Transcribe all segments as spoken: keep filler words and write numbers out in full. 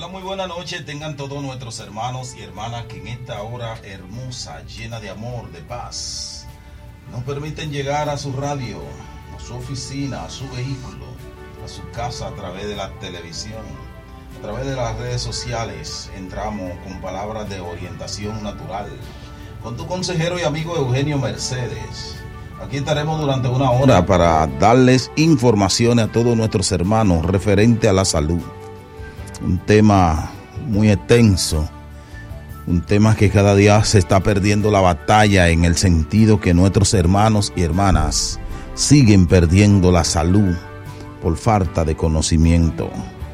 Hola, muy buena noche tengan todos nuestros hermanos y hermanas que en esta hora hermosa, llena de amor, de paz, nos permiten llegar a su radio, a su oficina, a su vehículo, a su casa a través de la televisión, a través de las redes sociales. Entramos con palabras de orientación natural con tu consejero y amigo Eugenio Mercedes. Aquí estaremos durante una hora para darles información a todos nuestros hermanos referente a la salud. Un tema muy extenso, un tema que cada día se está perdiendo la batalla, en el sentido que nuestros hermanos y hermanas siguen perdiendo la salud por falta de conocimiento.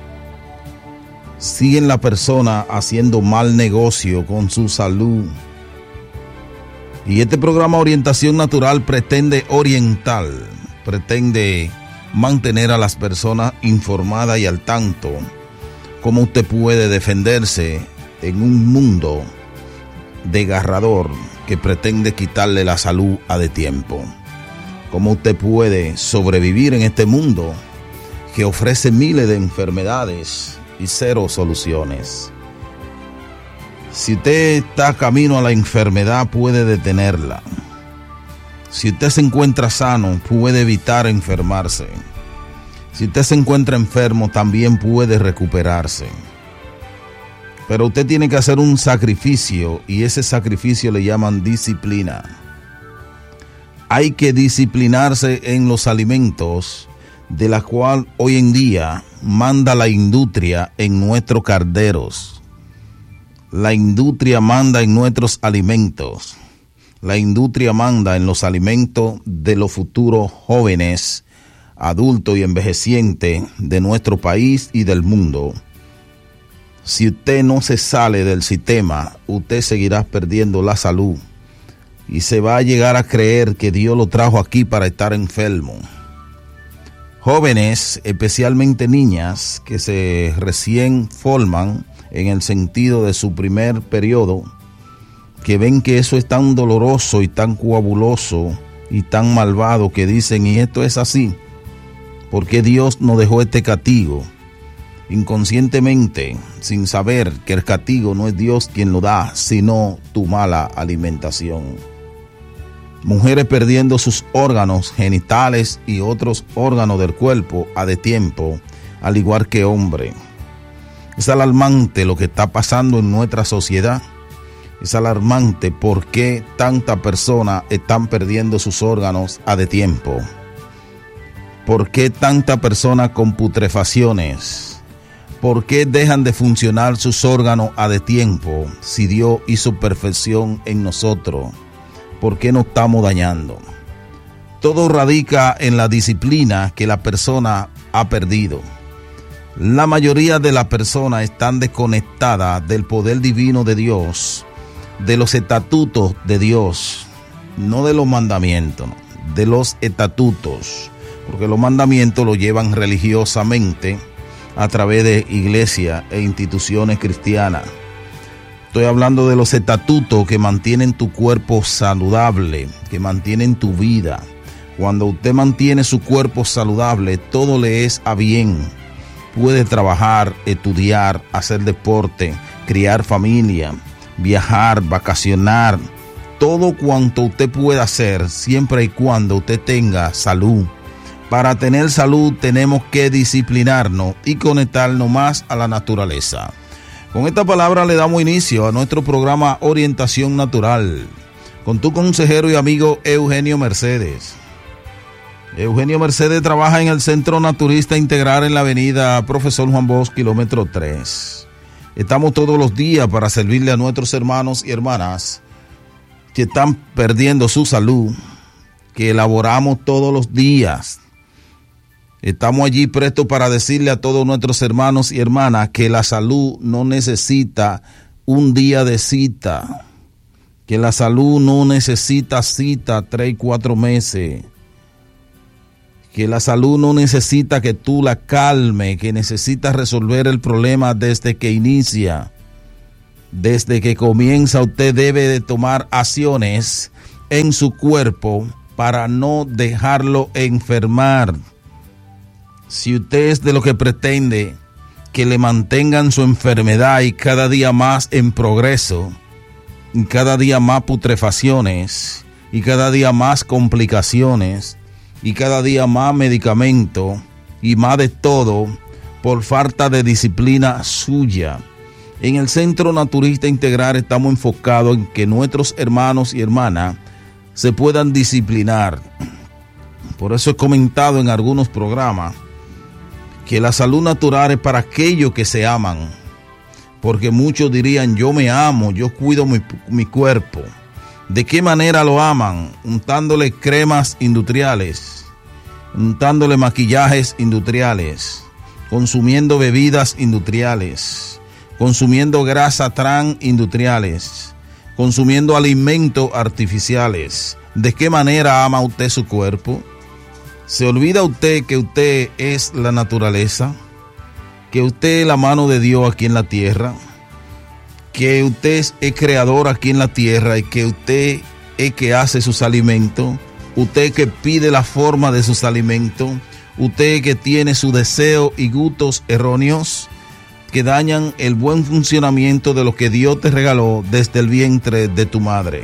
Siguen la persona haciendo mal negocio con su salud. Y este programa Orientación Natural pretende orientar, pretende mantener a las personas informadas y al tanto cómo usted puede defenderse en un mundo desgarrador que pretende quitarle la salud a de tiempo. Cómo usted puede sobrevivir en este mundo que ofrece miles de enfermedades y cero soluciones. Si usted está camino a la enfermedad, puede detenerla. Si usted se encuentra sano, puede evitar enfermarse. Si usted se encuentra enfermo, también puede recuperarse. Pero usted tiene que hacer un sacrificio, y ese sacrificio le llaman disciplina. Hay que disciplinarse en los alimentos, de la cual hoy en día manda la industria en nuestros calderos. La industria manda en nuestros alimentos. La industria manda en los alimentos de los futuros jóvenes, adultos y envejecientes de nuestro país y del mundo. Si usted no se sale del sistema, usted seguirá perdiendo la salud y se va a llegar a creer que Dios lo trajo aquí para estar enfermo. Jóvenes, especialmente niñas, que se recién forman en el sentido de su primer periodo, que ven que eso es tan doloroso y tan coaguloso y tan malvado, que dicen, y esto es así, ¿por qué Dios nos dejó este castigo? Inconscientemente, sin saber que el castigo no es Dios quien lo da, sino tu mala alimentación. Mujeres perdiendo sus órganos genitales y otros órganos del cuerpo a de tiempo, al igual que hombres. Es alarmante lo que está pasando en nuestra sociedad. Es alarmante por qué tantas personas están perdiendo sus órganos a de tiempo. ¿Por qué tantas personas con putrefacciones? ¿Por qué dejan de funcionar sus órganos a de tiempo si Dios hizo perfección en nosotros? ¿Por qué nos estamos dañando? Todo radica en la disciplina que la persona ha perdido. La mayoría de las personas están desconectadas del poder divino de Dios, de los estatutos de Dios, no de los mandamientos, de los estatutos. Porque los mandamientos los llevan religiosamente a través de iglesias e instituciones cristianas. Estoy hablando de los estatutos que mantienen tu cuerpo saludable, que mantienen tu vida. Cuando usted mantiene su cuerpo saludable, todo le es a bien. Puede trabajar, estudiar, hacer deporte, criar familia, viajar, vacacionar. Todo cuanto usted pueda hacer, siempre y cuando usted tenga salud. Para tener salud tenemos que disciplinarnos y conectarnos más a la naturaleza. Con esta palabra le damos inicio a nuestro programa Orientación Natural, con tu consejero y amigo Eugenio Mercedes. Eugenio Mercedes trabaja en el Centro Naturista Integral en la avenida Profesor Juan Bosch, kilómetro tres. Estamos todos los días para servirle a nuestros hermanos y hermanas que están perdiendo su salud, que elaboramos todos los días. Estamos allí prestos para decirle a todos nuestros hermanos y hermanas que la salud no necesita un día de cita, que la salud no necesita cita tres y cuatro meses, que la salud no necesita que tú la calmes, que necesita resolver el problema desde que inicia. Desde que comienza, usted debe de tomar acciones en su cuerpo para no dejarlo enfermar. Si usted es de lo que pretende que le mantengan su enfermedad y cada día más en progreso, y cada día más putrefacciones, y cada día más complicaciones, y cada día más medicamento, y más de todo, por falta de disciplina suya. En el Centro Naturista Integral estamos enfocados en que nuestros hermanos y hermanas se puedan disciplinar. Por eso he comentado en algunos programas que la salud natural es para aquellos que se aman, porque muchos dirían, yo me amo, yo cuido mi, mi cuerpo. ¿De qué manera lo aman? Untándole cremas industriales, untándole maquillajes industriales, consumiendo bebidas industriales, consumiendo grasa trans industriales, consumiendo alimentos artificiales. ¿De qué manera ama usted su cuerpo? ¿Se olvida usted que usted es la naturaleza? ¿Que usted es la mano de Dios aquí en la tierra? ¿Que usted es el creador aquí en la tierra y que usted es que hace sus alimentos? ¿Usted es que pide la forma de sus alimentos? ¿Usted es que tiene sus deseos y gustos erróneos que dañan el buen funcionamiento de lo que Dios te regaló desde el vientre de tu madre?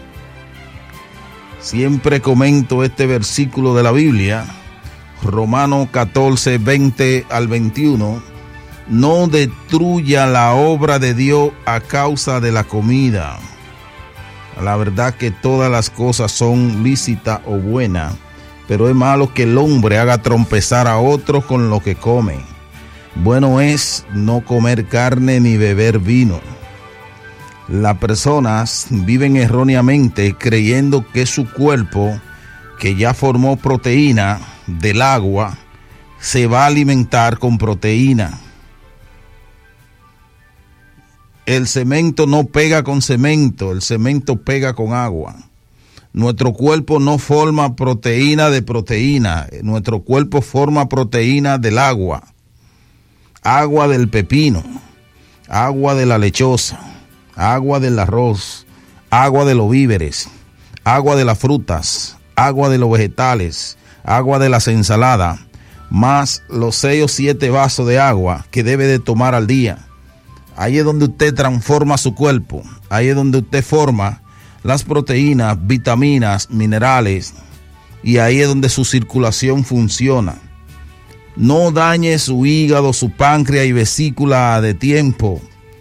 Siempre comento este versículo de la Biblia, Romanos catorce, veinte al veintiuno. No destruya la obra de Dios a causa de la comida. La verdad que todas las cosas son lícitas o buenas, pero es malo que el hombre haga tropezar a otro con lo que come. Bueno es no comer carne ni beber vino. Las personas viven erróneamente creyendo que su cuerpo, que ya formó proteína del agua, se va a alimentar con proteína. El cemento no pega con cemento, el cemento pega con agua. Nuestro cuerpo no forma proteína de proteína, nuestro cuerpo forma proteína del agua. Agua del pepino, agua de la lechosa, agua del arroz, agua de los víveres, agua de las frutas, agua de los vegetales, agua de las ensaladas, más los seis o siete vasos de agua que debe de tomar al día. Ahí es donde usted transforma su cuerpo, ahí es donde usted forma las proteínas, vitaminas, minerales, y ahí es donde su circulación funciona. No dañe su hígado, su páncreas y vesícula de tiempo.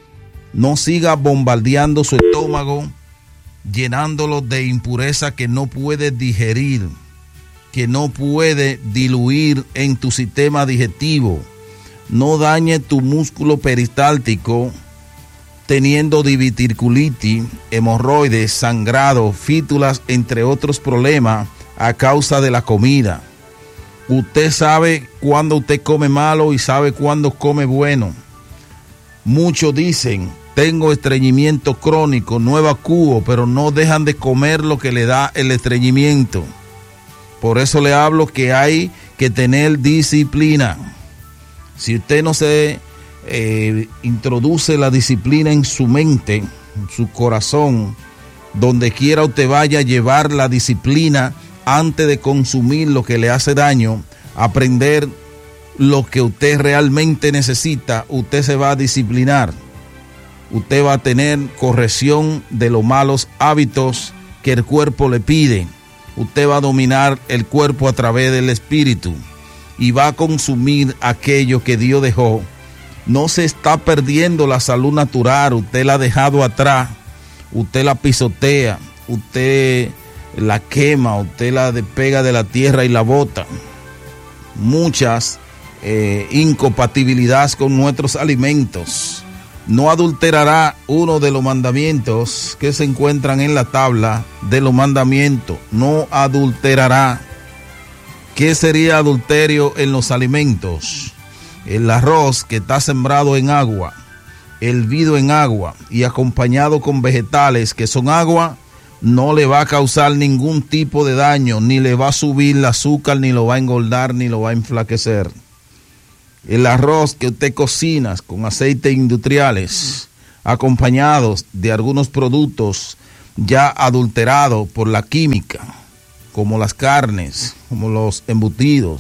No siga bombardeando su estómago, llenándolo de impureza que no puede digerir, que no puede diluir en tu sistema digestivo. No dañe tu músculo peristáltico, teniendo diverticulitis, hemorroides, sangrado, fístulas, entre otros problemas a causa de la comida. Usted sabe cuándo usted come malo y sabe cuándo come bueno. Muchos dicen, tengo estreñimiento crónico, no evacúo, pero no dejan de comer lo que le da el estreñimiento. Por eso le hablo que hay que tener disciplina. Si usted no se eh, introduce la disciplina en su mente, en su corazón, donde quiera usted vaya a llevar la disciplina antes de consumir lo que le hace daño, aprender lo que usted realmente necesita, usted se va a disciplinar. Usted va a tener corrección de los malos hábitos que el cuerpo le pide. Usted va a dominar el cuerpo a través del espíritu y va a consumir aquello que Dios dejó. No se está perdiendo la salud natural, usted la ha dejado atrás, usted la pisotea, usted la quema, usted la despega de la tierra y la bota. Muchas eh, incompatibilidades con nuestros alimentos. No adulterará, uno de los mandamientos que se encuentran en la tabla de los mandamientos. No adulterará. ¿Qué sería adulterio en los alimentos? El arroz que está sembrado en agua, hervido en agua y acompañado con vegetales que son agua, no le va a causar ningún tipo de daño, ni le va a subir el azúcar, ni lo va a engordar, ni lo va a enflaquecer. El arroz que usted cocina con aceites industriales, acompañados de algunos productos ya adulterados por la química, como las carnes, como los embutidos,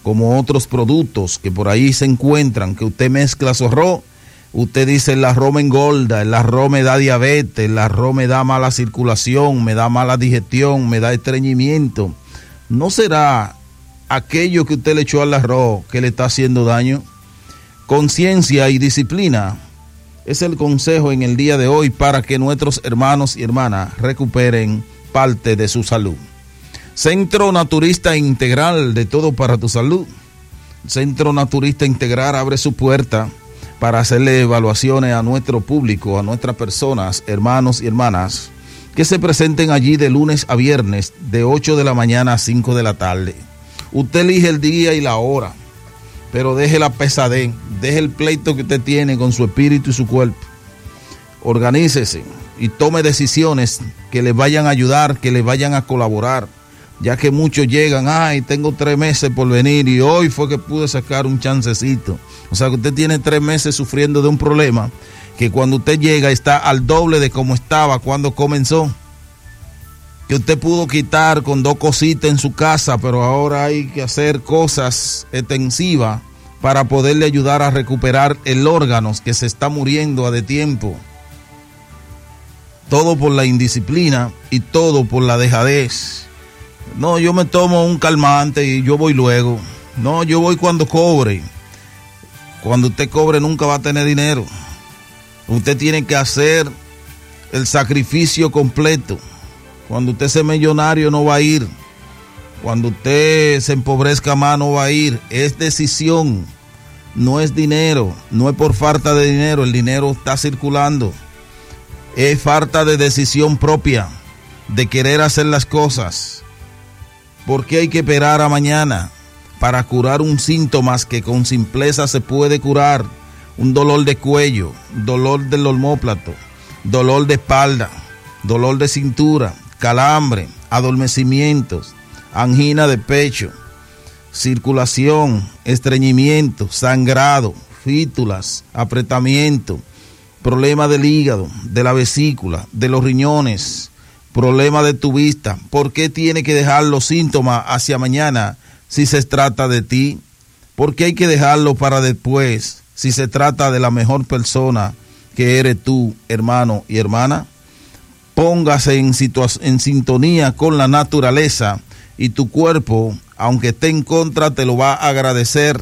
como otros productos que por ahí se encuentran, que usted mezcla su arroz, usted dice el arroz me engorda, el arroz me da diabetes, el arroz me da mala circulación, me da mala digestión, me da estreñimiento. ¿No será aquello que usted le echó al arroz que le está haciendo daño? Conciencia y disciplina es el consejo en el día de hoy para que nuestros hermanos y hermanas recuperen parte de su salud. Centro Naturista Integral, de todo para tu salud. Centro Naturista Integral abre su puerta para hacerle evaluaciones a nuestro público, a nuestras personas, hermanos y hermanas, que se presenten allí de lunes a viernes, de ocho de la mañana a cinco de la tarde. Usted elige el día y la hora, pero deje la pesadez, deje el pleito que usted tiene con su espíritu y su cuerpo. Organícese y tome decisiones que le vayan a ayudar, que le vayan a colaborar, ya que muchos llegan, ay, tengo tres meses por venir y hoy fue que pude sacar un chancecito. O sea que usted tiene tres meses sufriendo de un problema que cuando usted llega está al doble de como estaba cuando comenzó. Que usted pudo quitar con dos cositas en su casa, pero ahora hay que hacer cosas extensivas para poderle ayudar a recuperar el órgano que se está muriendo a de tiempo. Todo por la indisciplina y todo por la dejadez. No, yo me tomo un calmante y yo voy luego. No, yo voy cuando cobre. Cuando usted cobre nunca va a tener dinero. Usted tiene que hacer el sacrificio completo. Cuando usted sea millonario no va a ir. Cuando usted se empobrezca más no va a ir. Es decisión, no es dinero. No es por falta de dinero, el dinero está circulando. Es falta de decisión propia, de querer hacer las cosas. ¿Por qué hay que esperar a mañana para curar un síntoma que con simpleza se puede curar? Un dolor de cuello, dolor del omóplato, dolor de espalda, dolor de cintura, calambre, adormecimientos, angina de pecho, circulación, estreñimiento, sangrado, fístulas, apretamiento, problema del hígado, de la vesícula, de los riñones, problema de tu vista. ¿Por qué tiene que dejar los síntomas hacia mañana si se trata de ti? ¿Por qué hay que dejarlo para después si se trata de la mejor persona que eres tú, hermano y hermana? Póngase en, situa- en sintonía con la naturaleza y tu cuerpo, aunque esté en contra, te lo va a agradecer.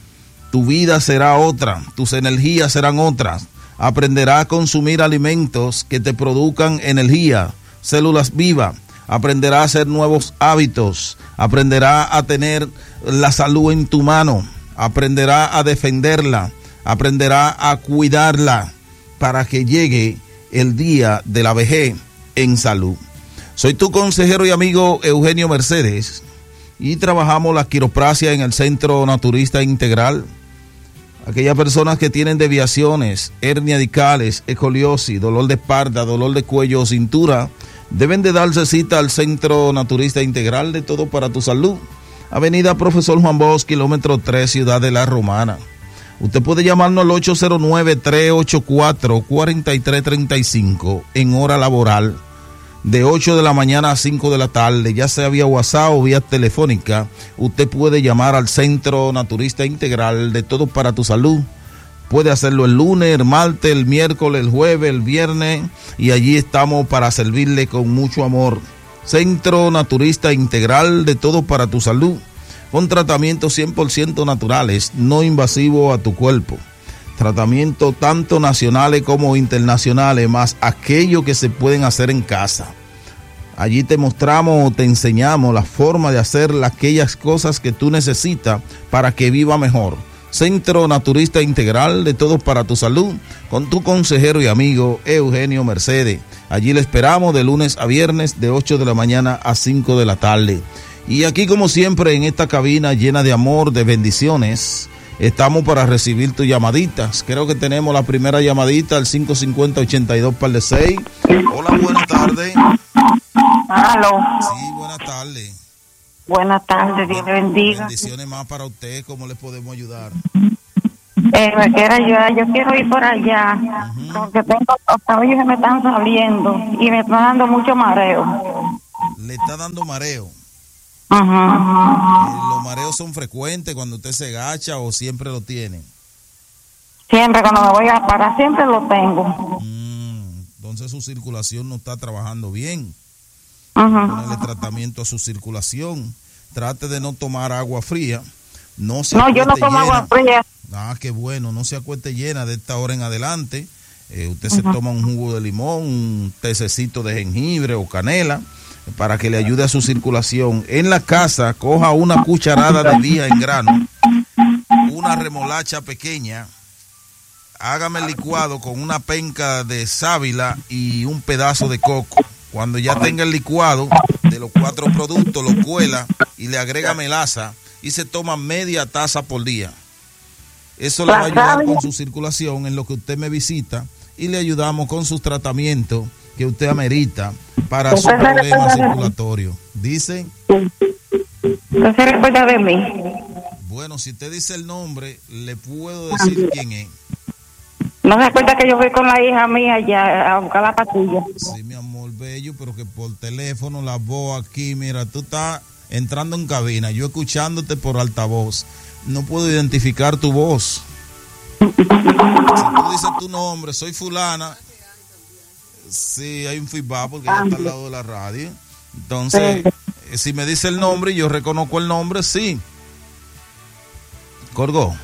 Tu vida será otra, tus energías serán otras. Aprenderá a consumir alimentos que te produzcan energía, células vivas. Aprenderá a hacer nuevos hábitos. Aprenderá a tener la salud en tu mano. Aprenderá a defenderla. Aprenderá a cuidarla para que llegue el día de la vejez en salud. Soy tu consejero y amigo Eugenio Mercedes y trabajamos la quiropraxia en el Centro Naturista Integral. Aquellas personas que tienen desviaciones, hernia discales, escoliosis, dolor de espalda, dolor de cuello o cintura, deben de darse cita al Centro Naturista Integral, de todo para tu salud. Avenida Profesor Juan Bosch, kilómetro tres, Ciudad de la Romana. Usted puede llamarnos al ocho cero nueve, tres ocho cuatro, cuatro tres tres cinco en hora laboral, de ocho de la mañana a cinco de la tarde, ya sea vía WhatsApp o vía telefónica. Usted puede llamar al Centro Naturista Integral, de todo para tu salud. Puede hacerlo el lunes, el martes, el miércoles, el jueves, el viernes, y allí estamos para servirle con mucho amor. Centro Naturista Integral, de todo para tu salud, con tratamientos cien por ciento naturales, no invasivos a tu cuerpo. Tratamientos tanto nacionales como internacionales, más aquellos que se pueden hacer en casa. Allí te mostramos o te enseñamos la forma de hacer aquellas cosas que tú necesitas para que viva mejor. Centro Naturista Integral, de todo para tu salud, con tu consejero y amigo Eugenio Mercedes. Allí le esperamos de lunes a viernes, de ocho de la mañana a cinco de la tarde. Y aquí, como siempre, en esta cabina llena de amor, de bendiciones, estamos para recibir tus llamaditas. Creo que tenemos la primera llamadita al cinco cinco cero, ochenta y dos, par de seis. Hola, buenas tardes. Aló. Sí, buenas tardes. Buenas tardes, Dios le bendiga. Bendiciones más para usted, ¿cómo le podemos ayudar? Eh, me quiero ayudar, yo quiero ir por allá, uh-huh. Porque tengo los cabellos que me están saliendo y me están dando mucho mareo. ¿Le está dando mareo? Ajá. Eh, ¿Los mareos son frecuentes cuando usted se agacha o siempre lo tiene? Siempre, cuando me voy a parar, siempre lo tengo. Mm, entonces su circulación no está trabajando bien. Ajá. Ponerle tratamiento a su circulación. Trate de no tomar agua fría. No, se No, yo no tomo llena. agua fría. Ah, qué bueno, no se acueste llena de esta hora en adelante. Eh, usted uh-huh. se toma un jugo de limón, un tececito de jengibre o canela para que le ayude a su circulación. En la casa, coja una cucharada de día en grano, una remolacha pequeña, hágame el licuado con una penca de sábila y un pedazo de coco. Cuando ya tenga el licuado de los cuatro productos, lo cuela y le agrega melaza y se toma media taza por día. Eso le va a ayudar con su circulación en lo que usted me visita y le ayudamos con sus tratamientos que usted amerita para su problema circulatorio. ¿Dice? ¿No se recuerda de mí? Bueno, si usted dice el nombre, le puedo decir quién es. ¿No se acuerda que yo fui con la hija mía allá a buscar la pastilla? Sí, mi amor bello, pero que por teléfono, la voz aquí, mira, tú estás entrando en cabina, yo escuchándote por altavoz. No puedo identificar tu voz. Si tú dices tu nombre, soy fulana. Sí, hay un feedback porque ya está al lado de la radio. Entonces, eh, si me dice el nombre y yo reconozco el nombre, sí. Colgó.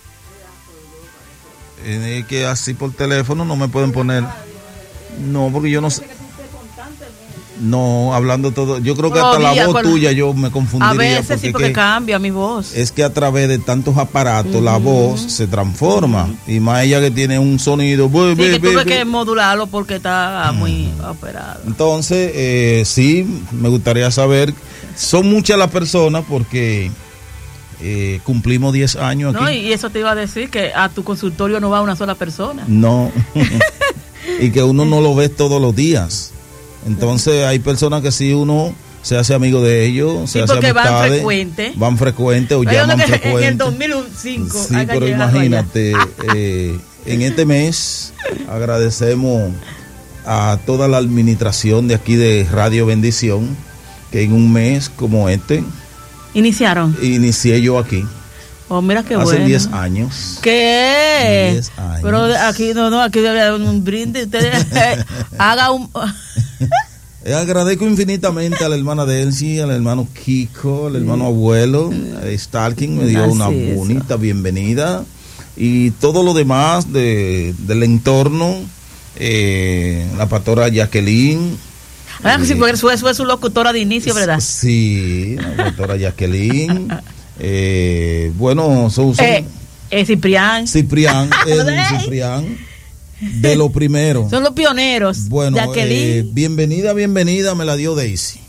Es que así por teléfono no me pueden poner. No, porque yo no sé. No, hablando todo, yo creo que hasta la voz tuya yo me confundiría. A veces porque sí, porque cambia mi voz. Es que a través de tantos aparatos uh-huh. la voz se transforma uh-huh. y más ella que tiene un sonido. Sí, be, que be, tuve be, que modularlo porque está uh-huh. muy operado. Entonces, eh, sí, me gustaría saber, son muchas las personas porque eh, cumplimos diez años aquí. No, y eso te iba a decir, que a tu consultorio no va una sola persona. No, y que uno no lo ve todos los días. Entonces hay personas que si uno se hace amigo de ellos, se sí, hace porque amistades, van frecuentes, van frecuentes o llaman frecuentes. En el dos mil cinco. Sí, pero imagínate, eh, en este mes agradecemos a toda la administración de aquí de Radio Bendición, que en un mes como este iniciaron. Inicié yo aquí. Oh, mira qué hace bueno. Hace diez años. ¿Qué? diez años. Pero aquí no, no, aquí debe haber un brindis. Usted haga un. Agradezco infinitamente a la hermana Delcy, al hermano Kiko, al hermano abuelo. Starking me dio Así una bonita eso. bienvenida. Y todo lo demás de, del entorno. Eh, la pastora Jacqueline. Ah, eh, sí, porque eso es su locutora de inicio, ¿verdad? Sí, la pastora Jacqueline. Eh, bueno, son, son eh, eh, Ciprián. Ciprián, Edwin Ciprián, de lo primero. Son los pioneros. Bueno, eh, bienvenida, bienvenida, me la dio Daisy.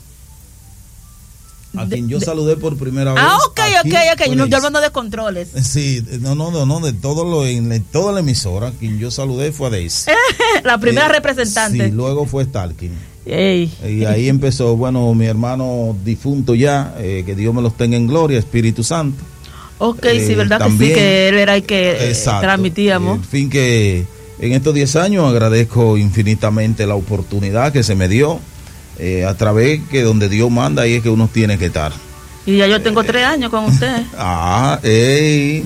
A de, quien yo de, saludé por primera vez. Ah, ok, ok, ok. Yo hablando de controles. Sí, no, no, no, no de todo lo en toda la emisora. Quien yo saludé fue a Daisy. La primera eh, representante. Sí, luego fue Stalking. Ey. Y ahí empezó, bueno, mi hermano difunto ya, eh, que Dios me los tenga en gloria, Espíritu Santo. Ok, eh, sí, verdad también, que sí, que él era el que exacto, transmitíamos. En fin, que en estos diez años agradezco infinitamente la oportunidad que se me dio, eh, a través que donde Dios manda, ahí es que uno tiene que estar. Y ya yo tengo eh, tres años con usted. Ah, ey.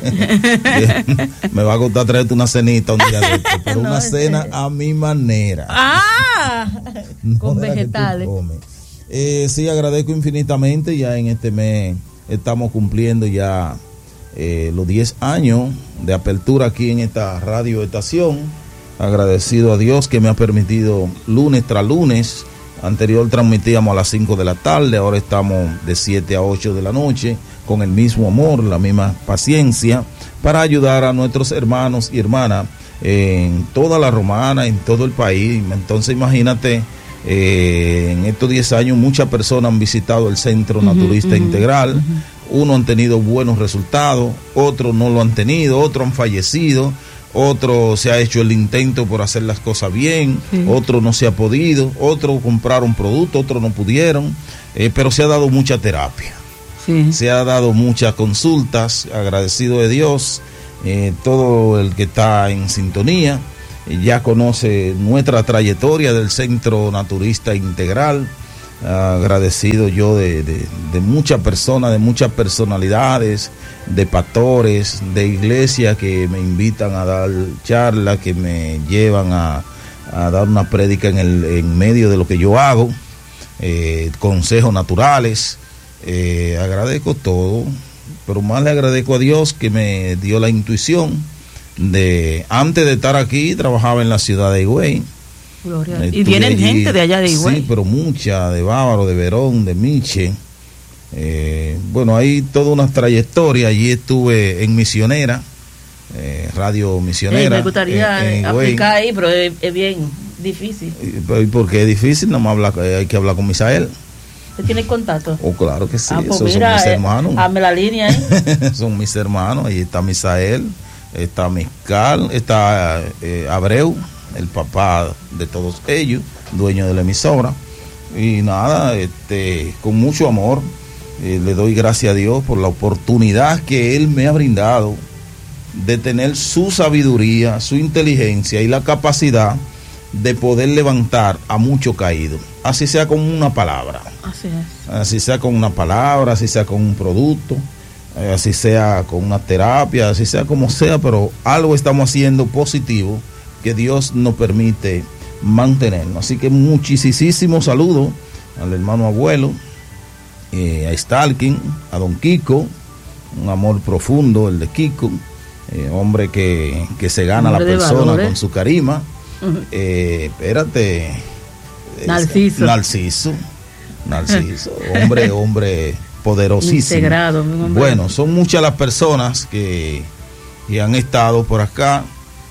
Me va a costar traerte una cenita un día de esto, pero no, una cena a mi manera. Ah, no con vegetales. Eh, sí, agradezco infinitamente. Ya en este mes estamos cumpliendo ya eh, los diez años de apertura aquí en esta radio estación. Agradecido a Dios que me ha permitido lunes tras lunes. Anterior transmitíamos a las cinco de la tarde, ahora estamos de siete a ocho de la noche, con el mismo amor, la misma paciencia, para ayudar a nuestros hermanos y hermanas en toda la Romana, en todo el país. Entonces imagínate, eh, en estos diez años muchas personas han visitado el Centro uh-huh, Naturista uh-huh, Integral, uh-huh. Unos han tenido buenos resultados, otros no lo han tenido, otros han fallecido. Otro se ha hecho el intento por hacer las cosas bien, sí. Otro no se ha podido, otros compraron productos, otros no pudieron, eh, pero se ha dado mucha terapia, sí. Se ha dado muchas consultas, agradecido de Dios, eh, todo el que está en sintonía, eh, ya conoce nuestra trayectoria del Centro Naturista Integral, agradecido yo de, de, de muchas personas, de muchas personalidades, de pastores, de iglesias que me invitan a dar charlas, que me llevan a, a dar una prédica en, el, en medio de lo que yo hago, eh, consejos naturales. Eh, agradezco todo, pero más le agradezco a Dios que me dio la intuición de, antes de estar aquí, trabajaba en la ciudad de Higüey. Gloria. Y vienen allí, gente de allá de Higüey. Sí, pero mucha, de Bávaro, de Verón, de Miche. Eh, bueno, hay toda una trayectoria. Allí estuve en Misionera, eh, Radio Misionera. Sí, me gustaría en, en aplicar ahí, pero es, es bien difícil. ¿Y por qué es difícil? No me habla, hay que hablar con Misael. ¿Usted tiene contacto? Oh, claro que sí, ah, pues esos mira, son mis hermanos. Dame la línea ahí. Son mis hermanos, ahí está Misael, está Miscal, está eh, Abreu, el papá de todos ellos, dueño de la emisora. Y nada, este, con mucho amor, eh, le doy gracias a Dios por la oportunidad que Él me ha brindado de tener su sabiduría, su inteligencia y la capacidad de poder levantar a muchos caídos, así sea con una palabra, así es, así sea con una palabra, así sea con un producto, eh, así sea con una terapia, así sea como sea, pero algo estamos haciendo positivo que Dios nos permite mantenernos. Así que muchísimos saludos al hermano abuelo, eh, a Stalking, a don Kiko, un amor profundo el de Kiko, eh, hombre que, que se gana a la persona valores. Con su carisma. Uh-huh. eh, espérate, Narciso, Narciso, Narciso, hombre, hombre poderosísimo. Integrado, hombre. Bueno, son muchas las personas que, que han estado por acá.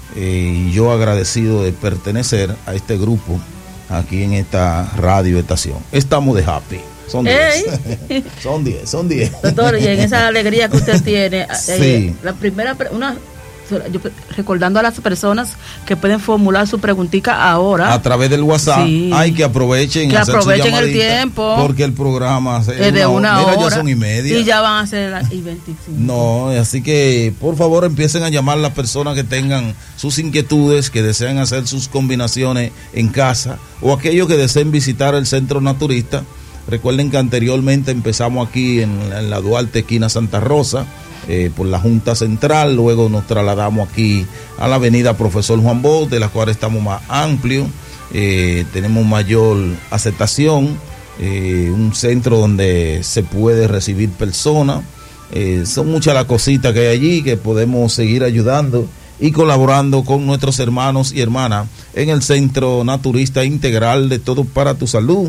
Eh, y yo agradecido de pertenecer a este grupo aquí en esta radio estación. Estamos de happy. Son diez. son diez, son diez. Doctor, y en esa alegría que usted tiene, sí. eh, la primera, una, yo, recordando a las personas que pueden formular su preguntita ahora. A través del WhatsApp. Sí. Hay que aprovechen. Que aprovechen el tiempo. Porque el programa es de una, una hora. Mira, ya son y media. Y ya van a ser las y veinticinco. No, así que por favor empiecen a llamar a las personas que tengan sus inquietudes, que desean hacer sus combinaciones en casa, o aquellos que deseen visitar el centro naturista. Recuerden que anteriormente empezamos aquí en, en la Duarte, esquina Santa Rosa, eh, por la Junta Central. Luego nos trasladamos aquí a la avenida Profesor Juan Bosch, de la cual estamos más amplios, eh, tenemos mayor aceptación, eh, un centro donde se puede recibir personas. Eh, son muchas las cositas que hay allí que podemos seguir ayudando y colaborando con nuestros hermanos y hermanas en el Centro Naturista Integral de Todo para tu Salud.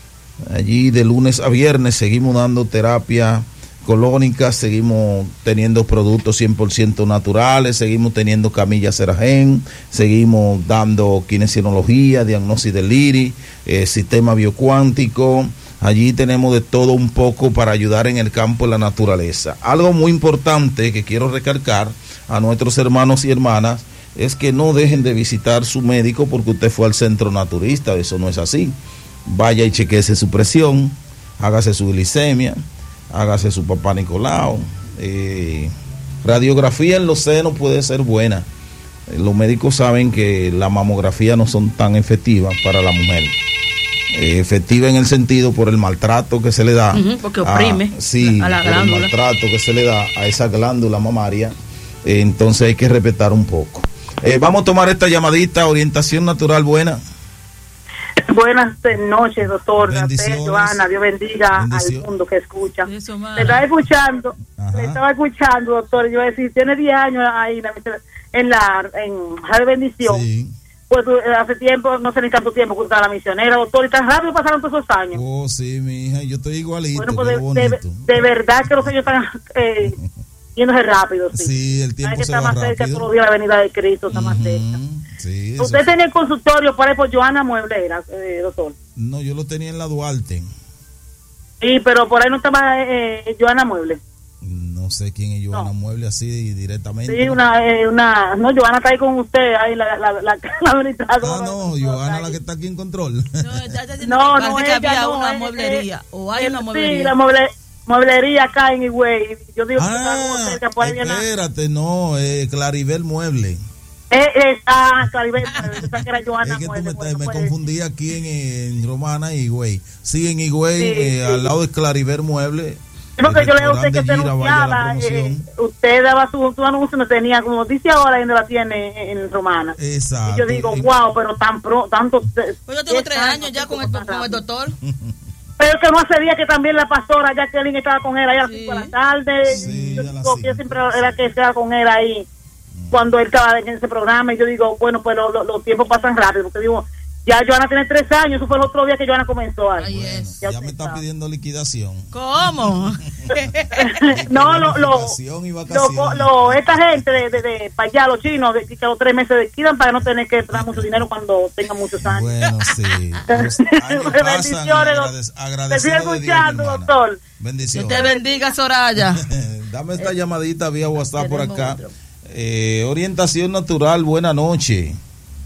Allí de lunes a viernes seguimos dando terapia colónica, seguimos teniendo productos cien por ciento naturales, seguimos teniendo camillas Seragen, seguimos dando kinesiología, diagnosis del iris, eh, sistema biocuántico. Allí tenemos de todo un poco para ayudar en el campo de la naturaleza. Algo muy importante que quiero recalcar a nuestros hermanos y hermanas es que no dejen de visitar su médico porque usted fue al centro naturista. Eso no es así. Vaya y chequeese su presión, hágase su glicemia, hágase su papá Nicolau. Eh, radiografía en los senos puede ser buena. Eh, los médicos saben que la mamografía no son tan efectivas para la mujer. Eh, efectiva en el sentido por el maltrato que se le da. Uh-huh, porque oprime a, sí, a la por glándula. El maltrato que se le da a esa glándula mamaria. Eh, entonces hay que respetar un poco. Eh, vamos a tomar esta llamadita, orientación natural buena. Buenas noches, doctor. Joana, Dios bendiga al mundo que escucha. Le estaba escuchando, Ajá. le estaba escuchando, doctor. Yo decía, tiene diez años ahí en la en Radio Bendición. Sí. Pues hace tiempo, no sé ni tanto tiempo, junto a la misionera, doctor, y tan rápido pasaron todos esos años. Oh, sí, mi hija, yo estoy igualito. Bueno, pues de, de, de verdad que los años están eh, yéndose rápido, sí. Sí, el tiempo que se está va más rápido. cerca todos los días la venida de Cristo, está uh-huh. más cerca. Sí, ¿Usted eso tenía el consultorio por ahí por Joana Mueblera, eh, doctor? No, yo lo tenía en la Duarte. Sí, pero por ahí no estaba eh, Joana Mueble. No sé quién es Joana no. Mueble así directamente. Sí, una, eh, una, no, Joana está ahí con usted, ahí la, la, la, la administradora. Ah, no, Joana la que está aquí en control. No, no, que ella había no, una eh, mueblería, eh, o hay eh, una mueblería. Sí, la mueble, mueblería acá en Higüey. Yo digo ah, que está cerca, por ahí espérate, no, eh, Claribel Mueble. Eh, eh, ah, Claribel Mueble, yo pensaba que era Joana es que Mueble, tú me, bueno, me pues. confundí aquí en, en Romana y Higüey. Sí, en Higüey, Sí, eh, sí. al lado de Claribel Mueble. Porque yo le dije a usted que se Gira, anunciaba, eh, usted daba su, su anuncio, no tenía, como dice ahora, y no la tiene en, en Romana. Exacto. Y yo digo, wow, pero tan pro, tanto... Pues yo tengo tres años ya con el, con el doctor. Pero que no hace día que también la pastora Jacqueline estaba con él ahí a las Sí. cinco de la tarde. Sí, yo a las digo que cinco. siempre era que estaba con él ahí cuando él estaba en ese programa. Y yo digo, bueno, pues lo- lo- los tiempos pasan rápido. Porque digo, ya Joana tiene tres años. Eso fue el otro día que Joana comenzó ahí. Ahí Bueno, es. ya, Ya me usted está sabe. pidiendo liquidación. ¿Cómo? No, lo, lo, Liquidación y lo, vacaciones. lo- esta gente de, de, de para allá, los chinos, de, que a los tres meses desquitan para no tener que dar mucho dinero cuando tengan muchos años. Bueno, sí. Los años pasan y Bendiciones, agradec- Te agradecido sigo de Dios, mi escuchando, hermana. doctor. Dios Bendiciones. te bendiga, Soraya. Dame esta llamadita vía WhatsApp por Tenemos acá. otro. Eh, orientación natural, buena noche.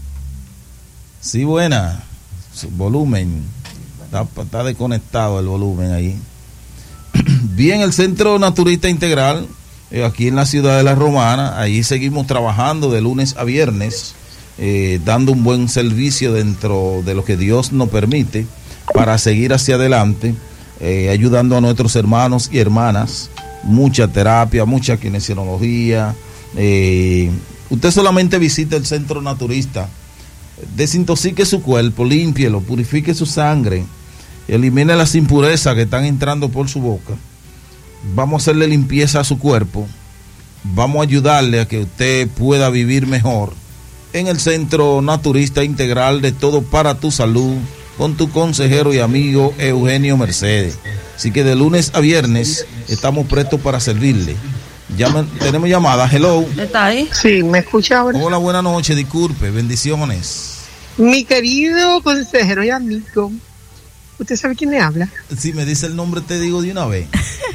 Sí, buena. Su volumen. Está, está desconectado el volumen ahí. Bien, el Centro Naturista Integral, eh, aquí en la ciudad de La Romana, ahí seguimos trabajando de lunes a viernes, eh, dando un buen servicio dentro de lo que Dios nos permite para seguir hacia adelante, eh, ayudando a nuestros hermanos y hermanas, mucha terapia, mucha kinesiología. Eh, usted solamente visita el Centro Naturista, desintoxique su cuerpo, límpielo, purifique su sangre, elimine las impurezas que están entrando por su boca. Vamos a hacerle limpieza a su cuerpo, vamos a ayudarle a que usted pueda vivir mejor en el Centro Naturista Integral de Todo para tu Salud, con tu consejero y amigo Eugenio Mercedes. Así que de lunes a viernes estamos prestos para servirle. Llama, tenemos llamada. Hello. ¿Está ahí? Sí, ¿me escucha ahora? Hola, buenas noches, disculpe, bendiciones. Mi querido consejero y amigo, ¿usted sabe quién le habla? Si me dice el nombre te digo de una vez.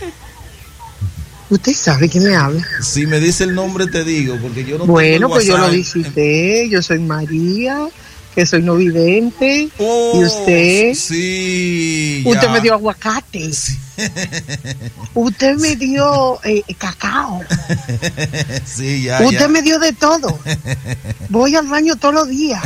¿Usted sabe quién le habla? Si me dice el nombre te digo, porque yo no Bueno, tengo el pues yo lo WhatsApp. visité, yo soy María, que soy no vidente, Oh, y usted, sí, usted ya. me dio aguacate, usted me dio eh, cacao, Sí, ya, usted ya. me dio de todo. Voy al baño todos los días.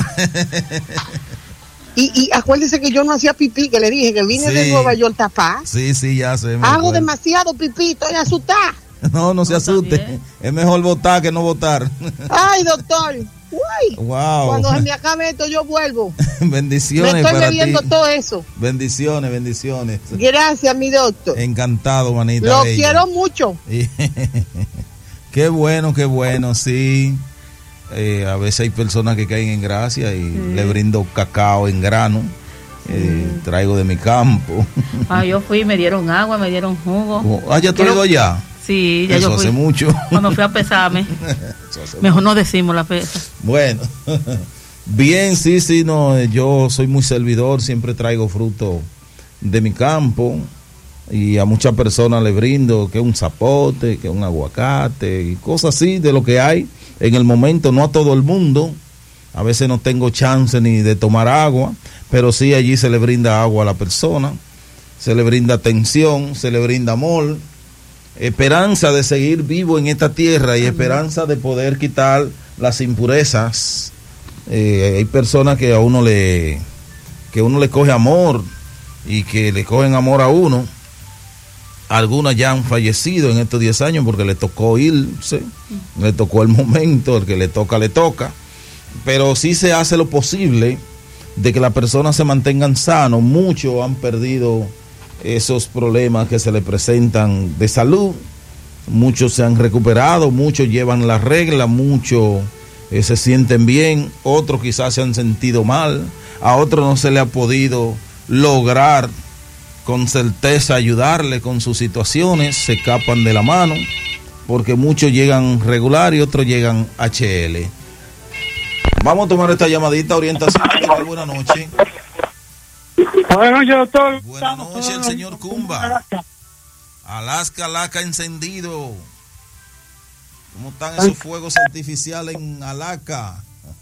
Y, y acuérdese que yo no hacía pipí, que le dije que vine Sí. de Nueva York tapá. Sí, sí, ya sé. me Hago acuerdo. demasiado pipí, estoy asustada. No, no se No, asuste. también. Es mejor votar que no votar. Ay, doctor. Uy. Wow. Cuando se me acabe esto, yo vuelvo. Bendiciones Me estoy para bebiendo ti. todo eso. Bendiciones, bendiciones. Gracias, mi doctor. Encantado, manita. Lo bella. quiero mucho. Y- Qué bueno, qué bueno, sí. Eh, a veces hay personas que caen en gracia y le brindo cacao en grano. Eh, traigo de mi campo. Ah, yo fui, me dieron agua, me dieron jugo. Ah, ya tú has Quiero- ido allá. Sí, ya Eso yo fui. hace mucho. Cuando fui a pesarme. Eso hace Mejor no decimos la pesa. Bueno, bien, sí, sí, no, eh, yo soy muy servidor, siempre traigo fruto de mi campo y a muchas personas le brindo que un zapote, que un aguacate y cosas así de lo que hay en el momento, no a todo el mundo. A veces no tengo chance ni de tomar agua, pero sí allí se le brinda agua a la persona, se le brinda atención, se le brinda amor, esperanza de seguir vivo en esta tierra y esperanza de poder quitar las impurezas. Eh, hay personas que a uno le que uno le coge amor y que le cogen amor a uno. Algunas ya han fallecido en estos diez años porque le tocó irse, le tocó el momento, el que le toca, le toca. Pero sí se hace lo posible de que las personas se mantengan sanos. Muchos han perdido esos problemas que se le presentan de salud, muchos se han recuperado, muchos llevan la regla, muchos eh, se sienten bien, otros quizás se han sentido mal, a otros no se le ha podido lograr con certeza ayudarle con sus situaciones, se escapan de la mano, porque muchos llegan regular y otros llegan H L. Vamos a tomar esta llamadita, orientación. Buenas noches. Buenas noches, doctor. Buenas noches, el señor Cumba. Alaska, Alaska encendido. ¿Cómo están esos fuegos artificiales en Alaska?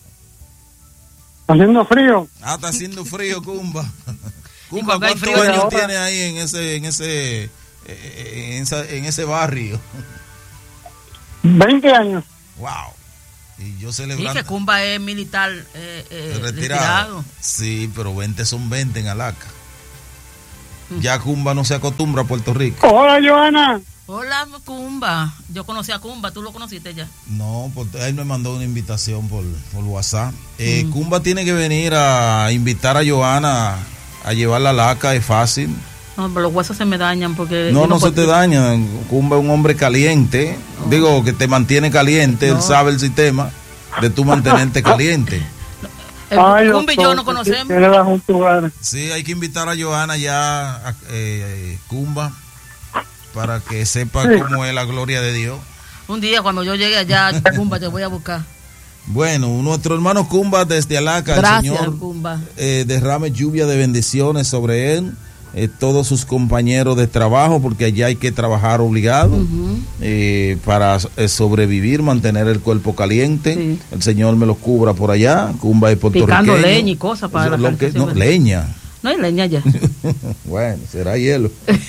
Haciendo frío. Ah, está haciendo frío, Cumba. Y Cumba, cuando hay ¿cuántos frío, años ahora- tiene ahí en ese, en ese, eh, en esa- en ese barrio? veinte años. Wow. Y yo celebrando. Sí, que Cumba es militar eh, eh, retirado. retirado. Sí, pero veinte son veinte en Alaca. Mm. Ya Cumba no se acostumbra a Puerto Rico. Hola, Joana. Hola, Cumba. Yo conocí a Cumba, ¿tú lo conociste ya? No, porque él me mandó una invitación por, por WhatsApp. Eh, mm. Cumba tiene que venir a invitar a Joana a llevarla a Alaca, es fácil. No, pero los huesos se me dañan porque... No, no, no se te dañan. Cumba es un hombre caliente. Oh. Digo, que te mantiene caliente. No. Él sabe el sistema de tú mantenerte caliente. El Cumba y yo no conocemos. Sí, hay que invitar a Joana ya, a eh, Cumba, para que sepa sí. cómo es la gloria de Dios. Un día cuando yo llegue allá, Cumba, te voy a buscar. Bueno, nuestro hermano Cumba desde Alaca, Gracias, el Señor Cumba. Eh, derrame lluvia de bendiciones sobre él, eh, todos sus compañeros de trabajo, porque allá hay que trabajar obligado uh-huh. eh, para eh, sobrevivir, mantener el cuerpo caliente. Sí. El Señor me lo cubra por allá. Cumba es puertorriqueño. Picando leña y cosas para lo que, no, leña. No hay leña ya. Bueno, será hielo.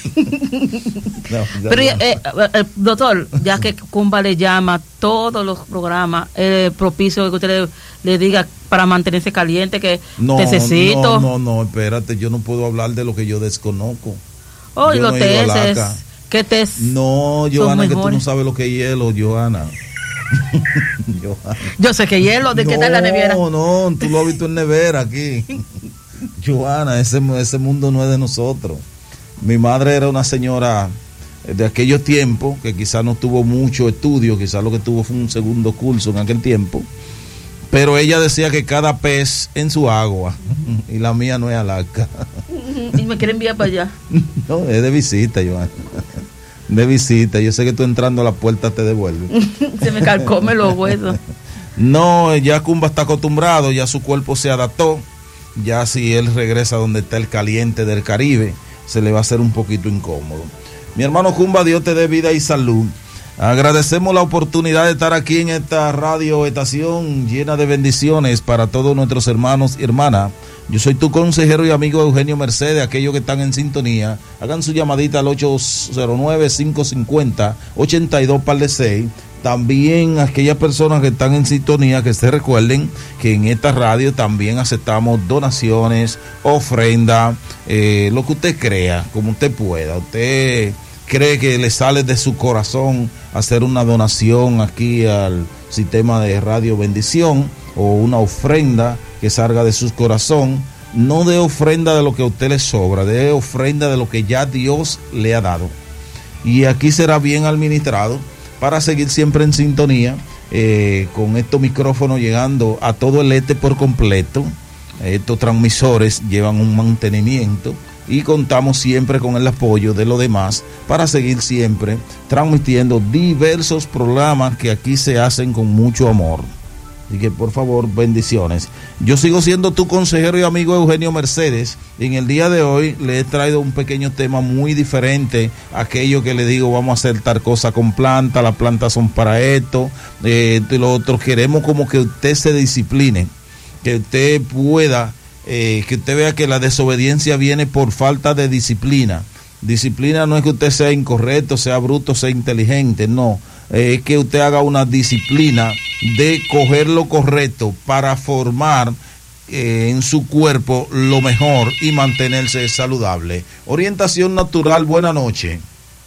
No, pero eh, eh, doctor, ya que Cumba le llama todos los programas, es eh, propicio que usted le, le diga para mantenerse caliente que no, necesito. No, no, no, espérate, yo no puedo hablar de lo que yo desconozco. Oh, y los no tesis. ¿Qué tes? No, Joana, que tú no sabes lo que es hielo, Joana. Joana. Yo sé que hielo, ¿de no, qué está en la nevera? No, no, tú lo has visto en nevera aquí. Joana, ese, ese mundo no es de nosotros. Mi madre era una señora de aquellos tiempos que quizás no tuvo mucho estudio, quizás lo que tuvo fue un segundo curso en aquel tiempo, pero ella decía que cada pez en su agua, y la mía no es Alaca. Y me quiere enviar para allá. No, es de visita, Joana. De visita, yo sé que tú entrando a la puerta te devuelves. Se me calcome los huesos. No, ya Cumba está acostumbrado, ya su cuerpo se adaptó. Ya si él regresa donde está el caliente del Caribe, se le va a hacer un poquito incómodo. Mi hermano Cumba, Dios te dé vida y salud. Agradecemos la oportunidad de estar aquí en esta radio estación llena de bendiciones para todos nuestros hermanos y hermanas. Yo soy tu consejero y amigo Eugenio Mercedes. Aquellos que están en sintonía, hagan su llamadita al ocho cero nueve, cinco cinco cero, ocho dos par de seis. También aquellas personas que están en sintonía, que se recuerden que en esta radio también aceptamos donaciones, ofrenda, eh, lo que usted crea, como usted pueda. Usted cree que le sale de su corazón hacer una donación aquí al sistema de Radio Bendición, o una ofrenda que salga de su corazón. No de ofrenda de lo que a usted le sobra, de ofrenda de lo que ya Dios le ha dado. Y aquí será bien administrado, para seguir siempre en sintonía, eh, con estos micrófonos llegando a todo el este por completo. Estos transmisores llevan un mantenimiento y contamos siempre con el apoyo de los demás para seguir siempre transmitiendo diversos programas que aquí se hacen con mucho amor. Así que por favor, bendiciones. Yo sigo siendo tu consejero y amigo Eugenio Mercedes. Y en el día de hoy le he traído un pequeño tema muy diferente a aquello que le digo, vamos a hacer tal cosa con plantas, las plantas son para esto, eh, y lo otro. Queremos como que usted se discipline, que usted pueda, eh, que usted vea que la desobediencia viene por falta de disciplina. Disciplina no es que usted sea incorrecto, sea bruto, sea inteligente, no. Es que usted haga una disciplina de coger lo correcto para formar eh, en su cuerpo lo mejor y mantenerse saludable. Orientación natural, buena noche.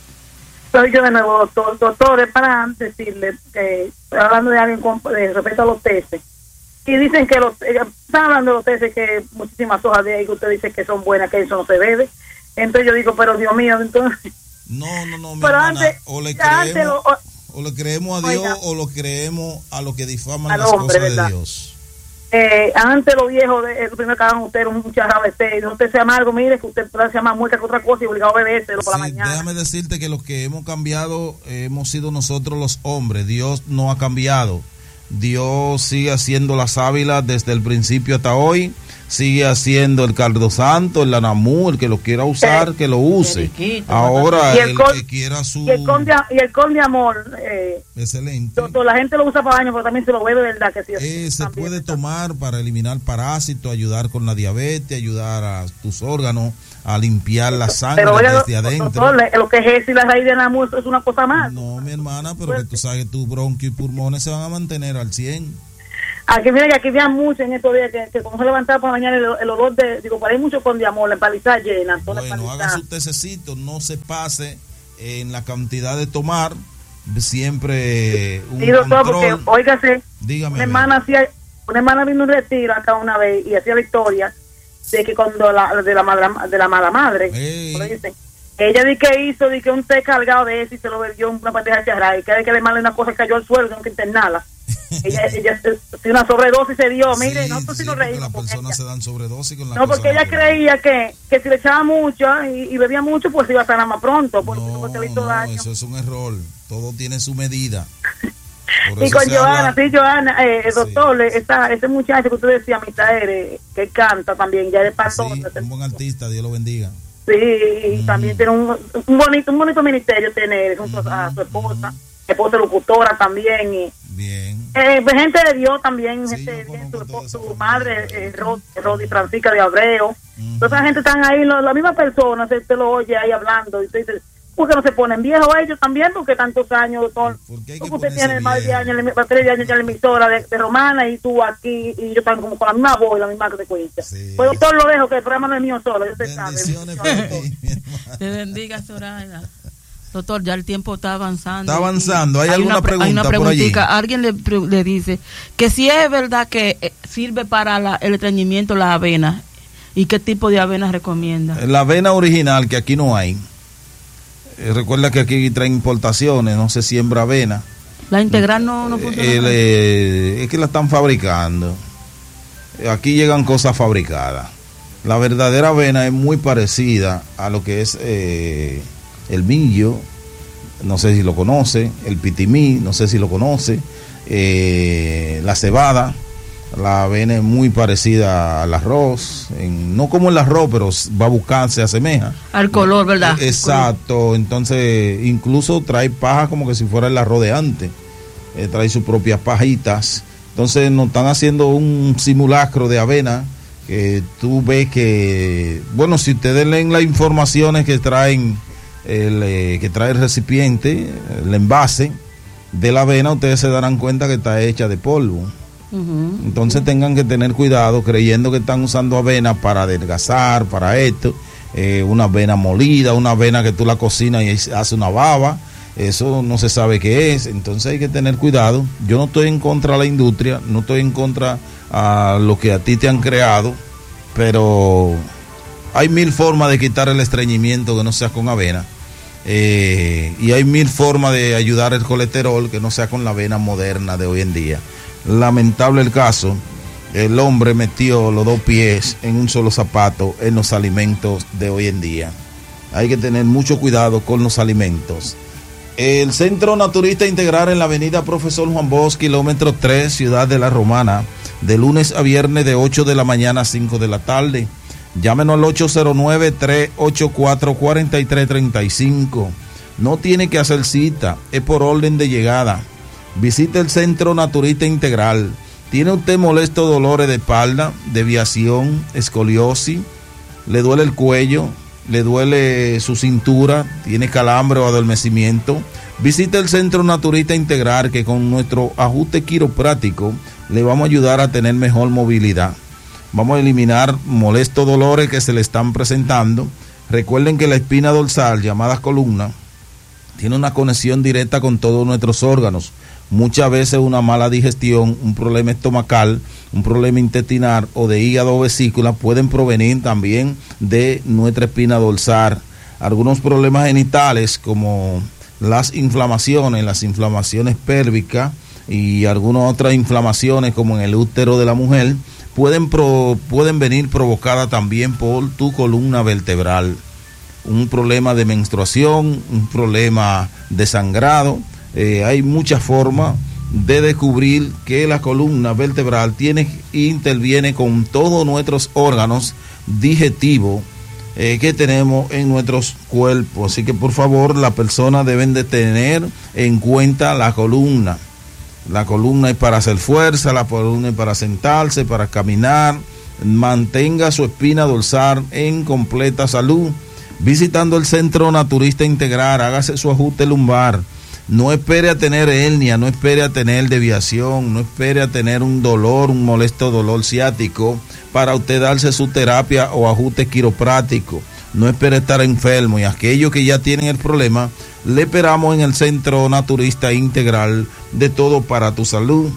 Soy yo de nuevo, doctor. Doctor, es para decirle que hablando de alguien con, de respecto a los testes. Y dicen que los, están hablando de los testes, que muchísimas hojas de ahí que usted dice que son buenas, que eso no se bebe. Entonces yo digo, pero Dios mío, entonces... No, no, no, mi pero hermana, antes, o le creemos... Lo, o, O le creemos a Dios, oiga, o lo creemos a lo que difaman las hombre, cosas ¿verdad? De Dios. Eh, antes los viejos, de, el primero que hagan usted un charrado de té, no usted se llama algo, mire, que usted se llama muerta que otra cosa y obligado a bebérselo por sí, la mañana. Déjame decirte que los que hemos cambiado eh, hemos sido nosotros los hombres. Dios no ha cambiado. Dios sigue haciendo la sábila desde el principio hasta hoy. sigue haciendo el caldo santo, el anamú, el que lo quiera usar, que lo use. Ahora, el, el con, que quiera su... Y el con de, y el con de amor. Eh, Excelente. Todo, la gente lo usa para baño, pero también se lo bebe, ¿verdad? Que sí, eh, se puede tomar para eliminar parásitos, ayudar con la diabetes, ayudar a tus órganos, a limpiar la sangre pero, oye, desde adentro. Doctor, lo que es eso y la raíz de anamú es una cosa más. No, mi hermana, pero pues, que tú sabes que tus bronquios y pulmones se van a mantener al cien. Aquí mira que aquí vean mucho en estos días que, que cuando se levantaba por la mañana el, el olor de, digo, para ahí mucho con diamor, la empalizada llena. Toda bueno, la haga su tececito, no se pase en la cantidad de tomar, siempre un sí, doctor, control. Porque, óigase, dígame, una hermana, hacía, una hermana vino un retiro acá una vez y hacía la historia de que cuando la, de la madre, de la mala madre, dicen, ella di que hizo, di que un té cargado de eso y se lo bebió una bandeja de charra y cada vez que le mala una cosa cayó al suelo, tengo que internarla. ella, ella si una sobredosis se dio, mire, sí, nosotros sí, sí nos reímos. Las personas se dan sobredosis con la no, porque ella creía que, que si le echaba mucho y, y bebía mucho, pues iba a sanar más pronto. Porque, no, porque le hizo no, daño. Eso es un error. Todo tiene su medida. Y con Joana, habla... sí, Joana, eh, el doctor, sí. esa, ese muchacho que usted decía, Misael, que canta también, ya de pastor. Sí, un buen artista, Dios lo bendiga. Sí, y mm. también tiene un, un bonito un bonito ministerio, tiene junto mm. a su esposa. Mm. Esposa locutora también y bien eh, gente de Dios también, sí, gente, gente su, su madre eh, Rod, Rodi Francisca de Abreu, uh-huh. Toda esa gente están ahí, lo, la misma persona se te lo oye ahí hablando y te dice, ¿por qué no se ponen viejos ellos también? Porque tantos años, doctor, porque usted tiene más de años, más de tres años ya en la emisora de, de Romana y tú aquí y yo están como con la misma voz y la misma frecuencia. Sí. Pues doctor, lo dejo, que el programa no es mío solo, yo te sabe. Te bendiga, Soraya. Doctor, ya el tiempo está avanzando. Está avanzando. ¿Hay, hay alguna una, pregunta hay una preguntita? Por allí? Alguien le, le dice que si es verdad que sirve para la, el estreñimiento la avena. ¿Y qué tipo de avena recomienda? La avena original, que aquí no hay. Eh, recuerda que aquí traen importaciones, no se siembra avena. ¿La integral no, no funciona? Eh, eh, es que la están fabricando. Aquí llegan cosas fabricadas. La verdadera avena es muy parecida a lo que es... Eh, el millo, no sé si lo conoce, el pitimí, no sé si lo conoce, eh, la cebada, la avena es muy parecida al arroz, en, no como el arroz, pero va a buscar, se asemeja. Al color, ¿verdad? Eh, exacto, entonces incluso trae paja como que si fuera el arroz de antes, eh, trae sus propias pajitas, entonces nos están haciendo un simulacro de avena, que tú ves que, bueno, si ustedes leen las informaciones que traen, El, eh, que trae el recipiente, el envase de la avena, ustedes se darán cuenta que está hecha de polvo. Uh-huh. Entonces tengan que tener cuidado creyendo que están usando avena para adelgazar, para esto, eh, una avena molida, una avena que tú la cocinas y hace una baba, eso no se sabe qué es, entonces hay que tener cuidado. Yo no estoy en contra de la industria, no estoy en contra a lo que a ti te han creado, pero hay mil formas de quitar el estreñimiento que no sea con avena. Eh, y hay mil formas de ayudar el colesterol que no sea con la avena moderna de hoy en día. Lamentable el caso, el hombre metió los dos pies en un solo zapato en los alimentos de hoy en día. Hay que tener mucho cuidado con los alimentos. El Centro Naturista Integral en la avenida Profesor Juan Bosch, kilómetro tres, Ciudad de la Romana, de lunes a viernes de ocho de la mañana a cinco de la tarde. Llámenos al ocho cero nueve, tres ocho cuatro, cuatro tres tres cinco. No tiene que hacer cita, es por orden de llegada. Visite el Centro Naturista Integral. ¿Tiene usted molesto dolores de espalda, deviación, escoliosis? ¿Le duele el cuello? ¿Le duele su cintura? ¿Tiene calambre o adormecimiento? Visite el Centro Naturista Integral, que con nuestro ajuste quiropráctico le vamos a ayudar a tener mejor movilidad. Vamos a eliminar molestos dolores que se le están presentando. Recuerden que la espina dorsal, llamada columna, tiene una conexión directa con todos nuestros órganos. Muchas veces una mala digestión, un problema estomacal, un problema intestinal o de hígado o vesícula pueden provenir también de nuestra espina dorsal. Algunos problemas genitales como las inflamaciones, las inflamaciones pélvicas y algunas otras inflamaciones como en el útero de la mujer pueden, pro, pueden venir provocadas también por tu columna vertebral. Un problema de menstruación, un problema de sangrado. Eh, hay muchas formas de descubrir que la columna vertebral tiene interviene con todos nuestros órganos digestivos eh, que tenemos en nuestros cuerpos. Así que por favor, las personas deben de tener en cuenta la columna. La columna es para hacer fuerza, la columna es para sentarse, para caminar. Mantenga su espina dorsal en completa salud. Visitando el Centro Naturista Integral, hágase su ajuste lumbar. No espere a tener hernia, no espere a tener desviación, no espere a tener un dolor, un molesto dolor ciático para usted darse su terapia o ajuste quiropráctico. No espere estar enfermo, y aquellos que ya tienen el problema, le esperamos en el Centro Naturista Integral, de todo para tu salud.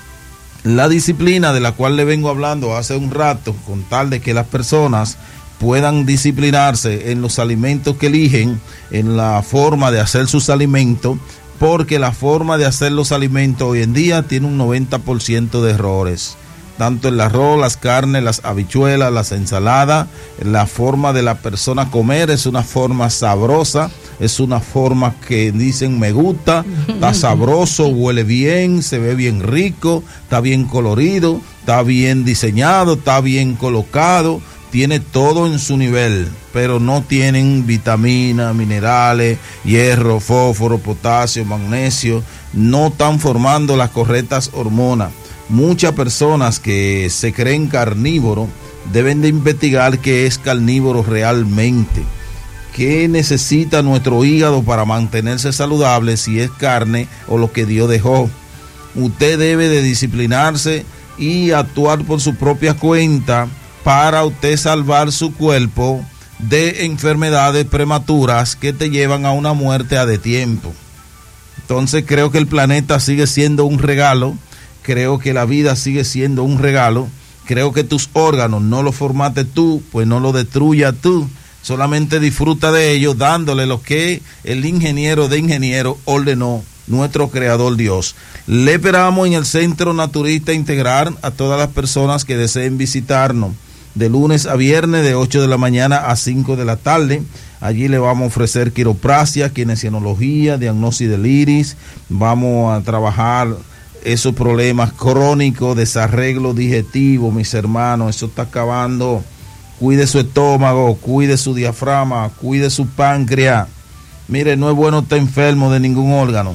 La disciplina de la cual le vengo hablando hace un rato, con tal de que las personas puedan disciplinarse en los alimentos que eligen, en la forma de hacer sus alimentos, porque la forma de hacer los alimentos hoy en día tiene un noventa por ciento de errores, tanto el arroz, las carnes, las habichuelas, las ensaladas. La forma de la persona comer es una forma sabrosa, es una forma que dicen me gusta, está sabroso, huele bien, se ve bien rico, está bien colorido, está bien diseñado, está bien colocado, tiene todo en su nivel, pero no tienen vitaminas, minerales, hierro, fósforo, potasio, magnesio, no están formando las correctas hormonas. Muchas personas que se creen carnívoros deben de investigar qué es carnívoro realmente, qué necesita nuestro hígado para mantenerse saludable, si es carne o lo que Dios dejó. Usted debe de disciplinarse y actuar por su propia cuenta para usted salvar su cuerpo de enfermedades prematuras que te llevan a una muerte a destiempo. Entonces creo que el planeta sigue siendo un regalo, creo que la vida sigue siendo un regalo, creo que tus órganos no los formaste tú, pues no los destruyas tú, solamente disfruta de ellos dándole lo que el ingeniero de ingeniero ordenó, nuestro creador Dios. Le esperamos en el Centro Naturista Integral a todas las personas que deseen visitarnos, de lunes a viernes de ocho de la mañana a cinco de la tarde. Allí le vamos a ofrecer quiropraxia, kinesiología, diagnosis del iris, vamos a trabajar esos problemas crónicos, desarreglo digestivo, mis hermanos, eso está acabando. Cuide su estómago, cuide su diafragma, cuide su páncreas. Mire, no es bueno estar enfermo de ningún órgano.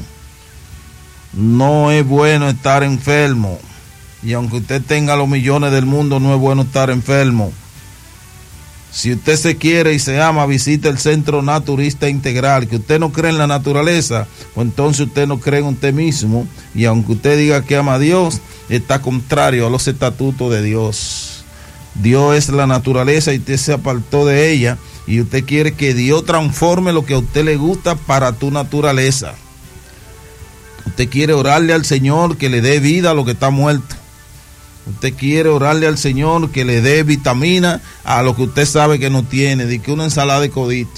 No es bueno estar enfermo. Y aunque usted tenga los millones del mundo, no es bueno estar enfermo. Si usted se quiere y se ama, visite el Centro Naturista Integral. Que usted no cree en la naturaleza, pues entonces usted no cree en usted mismo. Y aunque usted diga que ama a Dios, está contrario a los estatutos de Dios. Dios es la naturaleza y usted se apartó de ella. Y usted quiere que Dios transforme lo que a usted le gusta para tu naturaleza. Usted quiere orarle al Señor que le dé vida a lo que está muerto. Usted quiere orarle al Señor que le dé vitamina a lo que usted sabe que no tiene, de que una ensalada de codito.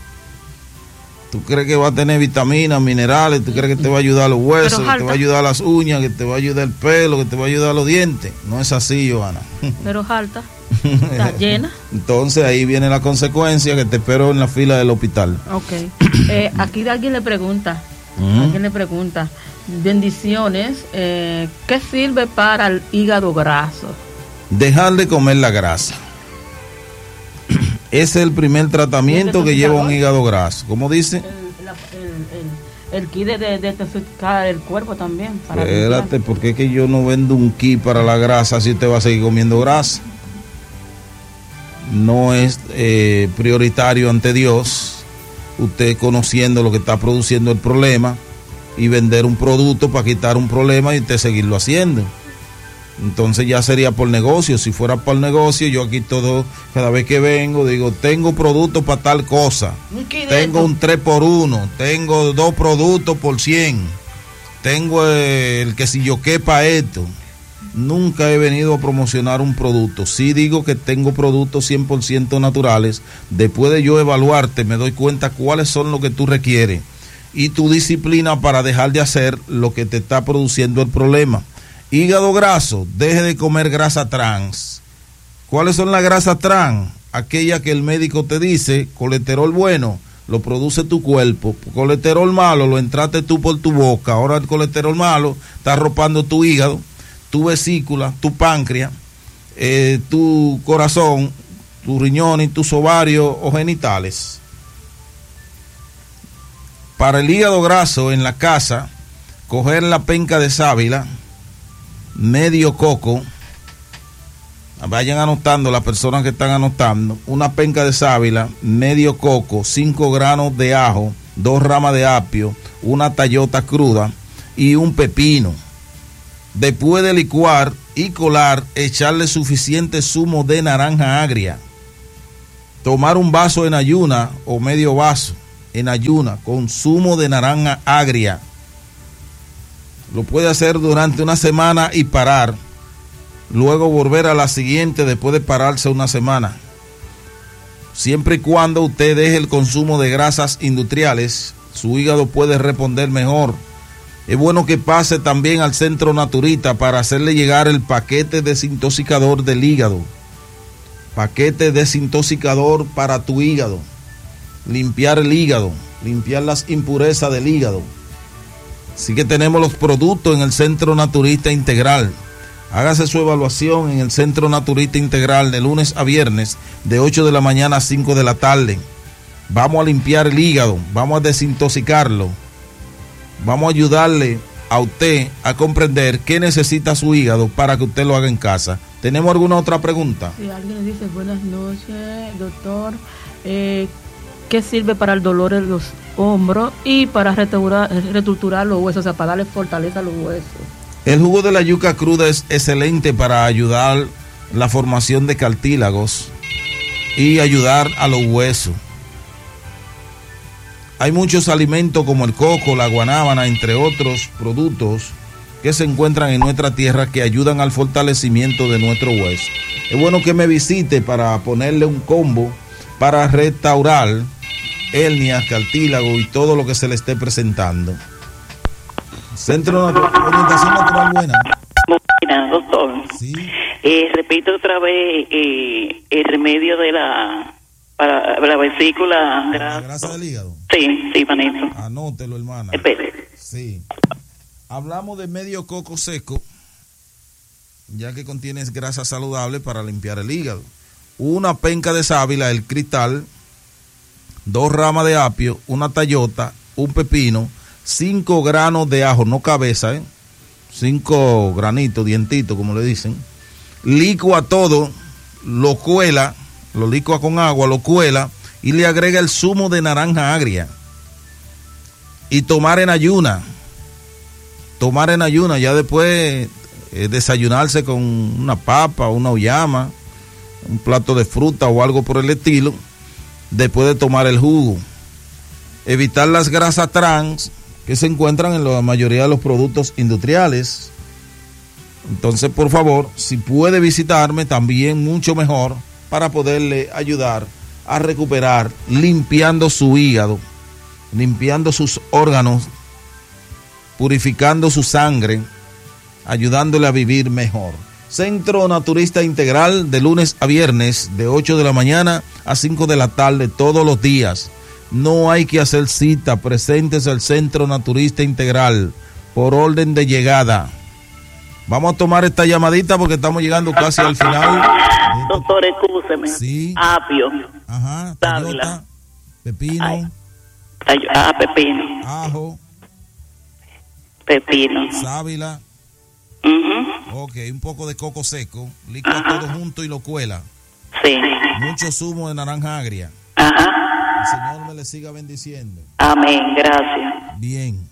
¿Tú crees que va a tener vitaminas, minerales? ¿Tú crees que te va a ayudar a los huesos, que te va a ayudar a las uñas, que te va a ayudar el pelo, que te va a ayudar a los dientes? No es así, Johanna. Pero jalta, está llena. Entonces ahí viene la consecuencia, que te espero en la fila del hospital. Ok. Eh, aquí alguien le pregunta, uh-huh. alguien le pregunta, bendiciones, eh, ¿qué sirve para el hígado graso? Dejar de comer la grasa. Ese es el primer tratamiento que lleva un hígado graso. ¿Cómo dice? El, la, el, el, el kit de, de, de desintoxicar el cuerpo también. Para Espérate, porque es que yo no vendo un kit para la grasa si usted va a seguir comiendo grasa. No es eh, prioritario ante Dios usted conociendo lo que está produciendo el problema y vender un producto para quitar un problema y usted seguirlo haciendo. Entonces ya sería por negocio. Si fuera por negocio, yo aquí todo, cada vez que vengo, digo, tengo productos para tal cosa, tengo un tres por uno, tengo dos productos por cien, tengo el que si yo quepa esto. Nunca he venido a promocionar un producto. Sí digo que tengo productos cien por ciento naturales. Después de yo evaluarte, me doy cuenta cuáles son los que tú requieres y tu disciplina para dejar de hacer lo que te está produciendo el problema. Hígado graso, deje de comer grasa trans. ¿Cuáles son las grasas trans? Aquella que el médico te dice, colesterol bueno, lo produce tu cuerpo. Colesterol malo lo entraste tú por tu boca, ahora el colesterol malo está arropando tu hígado, tu vesícula, tu páncreas, eh, tu corazón, tus riñones, tus ovarios o genitales. Para el hígado graso en la casa, coger la penca de sábila, medio coco, vayan anotando las personas que están anotando, una penca de sábila, medio coco, cinco granos de ajo, dos ramas de apio, una tallota cruda y un pepino. Después de licuar y colar, echarle suficiente zumo de naranja agria. Tomar un vaso en ayuna o medio vaso en ayuna con zumo de naranja agria. Lo puede hacer durante una semana y parar. Luego volver a la siguiente después de pararse una semana. Siempre y cuando usted deje el consumo de grasas industriales, su hígado puede responder mejor. Es bueno que pase también al Centro Naturita para hacerle llegar el paquete desintoxicador del hígado. Paquete desintoxicador para tu hígado. Limpiar el hígado, limpiar las impurezas del hígado. Así que tenemos los productos en el Centro Naturista Integral. Hágase su evaluación en el Centro Naturista Integral de lunes a viernes de ocho de la mañana a cinco de la tarde. Vamos a limpiar el hígado, vamos a desintoxicarlo. Vamos a ayudarle a usted a comprender qué necesita su hígado para que usted lo haga en casa. ¿Tenemos alguna otra pregunta? Sí, alguien dice, buenas noches, doctor. Eh, ¿Qué sirve para el dolor en los hombros y para restaurar, reestructurar los huesos, o sea, para darle fortaleza a los huesos? El jugo de la yuca cruda es excelente para ayudar la formación de cartílagos y ayudar a los huesos. Hay muchos alimentos como el coco, la guanábana, entre otros productos que se encuentran en nuestra tierra que ayudan al fortalecimiento de nuestro hueso. Es bueno que me visite para ponerle un combo para restaurar hernias, cartílago y todo lo que se le esté presentando. Centro de Orientación Natural Buena. Buena, doctor. Sí. Eh, repito otra vez eh, el remedio de la para la vesícula grasa. ¿La grasa del hígado? Sí, sí, manito. Anótelo, hermana. Espere. Sí. Hablamos de medio coco seco, ya que contiene grasa saludable para limpiar el hígado. Una penca de sábila, el cristal, dos ramas de apio, una tallota, un pepino, cinco granos de ajo, no cabeza, ¿eh? cinco granitos, dientitos, como le dicen. Licua todo, lo cuela, lo licua con agua, lo cuela y le agrega el zumo de naranja agria. Y tomar en ayuna. Tomar en ayuna, ya después eh, desayunarse con una papa, una uyama, un plato de fruta o algo por el estilo, después de tomar el jugo. Evitar las grasas trans que se encuentran en la mayoría de los productos industriales. Entonces, por favor, si puede visitarme, también mucho mejor, para poderle ayudar a recuperar, limpiando su hígado, limpiando sus órganos, purificando su sangre, ayudándole a vivir mejor. Centro Naturista Integral, de lunes a viernes, de ocho de la mañana a cinco de la tarde, todos los días. No hay que hacer cita, presentes al Centro Naturista Integral, por orden de llegada. Vamos a tomar esta llamadita porque estamos llegando casi al final. Doctor, excúseme. Sí. Apio. Ajá, tallota, pepino. Ay. Ay, ah, pepino. Ajo. Pepino. Sábila. Uh-huh. Ok, un poco de coco seco. Licua uh-huh. todo junto y lo cuela. Sí. Mucho zumo de naranja agria. Ajá. El Señor me le siga bendiciendo. Amén, gracias. Bien.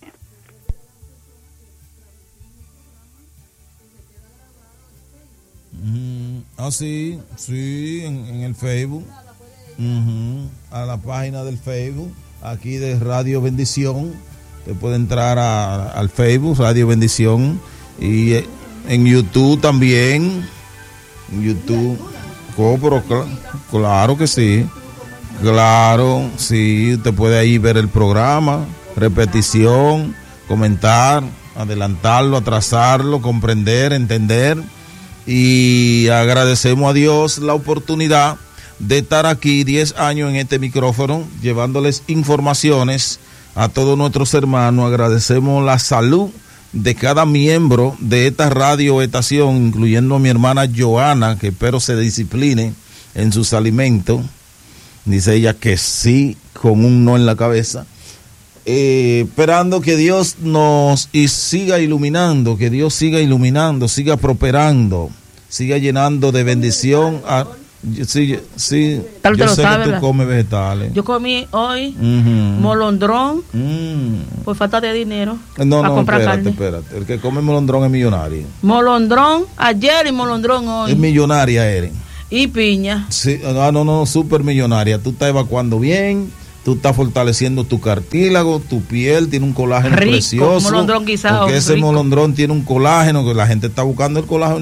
Uh-huh. Ah, sí, sí, en, en el Facebook. Uh-huh. A la página del Facebook, aquí de Radio Bendición. Usted puede entrar a, al Facebook, Radio Bendición. Y en YouTube también. En YouTube. Oh, pero claro, claro que sí. Claro, sí. Usted puede ahí ver el programa, repetición, comentar, adelantarlo, atrasarlo, comprender, entender. Y agradecemos a Dios la oportunidad de estar aquí diez años en este micrófono, llevándoles informaciones a todos nuestros hermanos. Agradecemos la salud de cada miembro de esta radio estación, incluyendo a mi hermana Joana, que espero se discipline en sus alimentos. Dice ella que sí, con un no en la cabeza. Eh, esperando que Dios nos y siga iluminando, que Dios siga iluminando, siga prosperando, siga llenando de bendición a... Sí, sí. Tal yo sé sé sabe, que tú comes vegetales. Yo comí hoy uh-huh. molondrón mm. por falta de dinero. No, para no, comprar espérate, carne. espérate. El que come molondrón es millonario. Molondrón ayer y molondrón hoy. Es millonaria, eres. Y piña. Sí, no, no, no, súper millonaria. Tú estás evacuando bien, tú estás fortaleciendo tu cartílago, tu piel tiene un colágeno rico, precioso. Molondrón guisado, porque ese rico. molondrón tiene un colágeno, que la gente está buscando el colágeno